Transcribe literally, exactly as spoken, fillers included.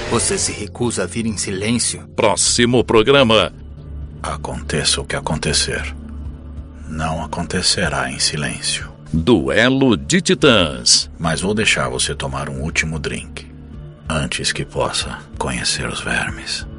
Você se recusa a vir em silêncio? Próximo programa. Aconteça o que acontecer, não acontecerá em silêncio. Duelo de Titãs. Mas vou deixar você tomar um último drink, antes que possa conhecer os vermes.